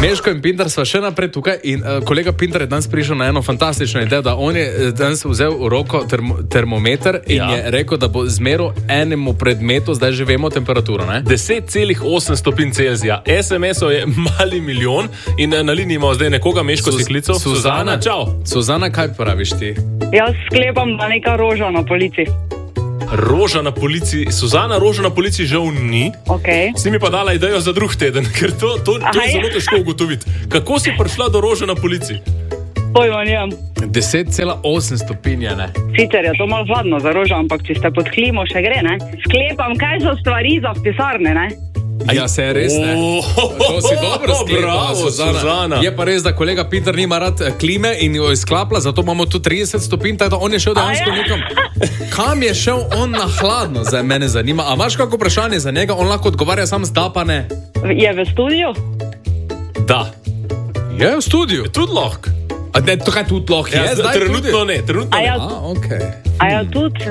Meško in Pintar sva še naprej tukaj in kolega Pintar je danes prišel na eno fantastično idejo, da on je danes vzel v roko termometer in je rekel, da bo zmeril enemu predmetu, zdaj že vemo temperaturo, ne? 10,8 stopinj Celzija. SMS-ov je mali milijon in na liniji imamo zdaj nekoga, Meško si klical. Suzana, čau. Suzana, kaj praviš ti? Jaz sklepam, da neka roža na polici. Roža na polici. Suzana, roža na polici žal ni. Okay. Si mi pa dala idejo za drug teden, ker to je zelo težko ugotoviti. Kako si prišla do rože na polici? Pojma nimam. 10,8 stopinje, ne? Sicer je to malo hladno za rožo, ampak če ste pod klimo, še gre, ne? Sklepam, kaj so stvari za v pisarne, ne? Ja, se je res, ne? To si dobro sklepala, Suzana. Je pa res, da kolega Pintar nima rad klime in jo izklapla, zato imamo tu 30 stopinj, tako da on je šel dejansko nekam. Kam je šel on na hladno, zdaj mene zanima. A imaš kako vprašanje za njega? On lahko odgovarja sam z da, pa ne. Je v studiu? Da. Je v studiu? Je tudi lahko. A ne, to kaj tudi lahko je? Trenutno ne. Okay. A ja, tudi